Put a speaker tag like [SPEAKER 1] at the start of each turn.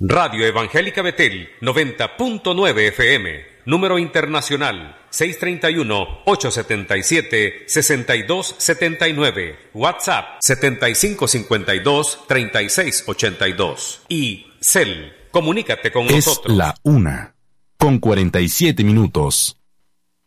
[SPEAKER 1] Radio Evangélica Betel, 90.9 FM. Número internacional, 631-877-6279. WhatsApp, 7552-3682. Y Cel, comunícate con nosotros.
[SPEAKER 2] Es la 1:47.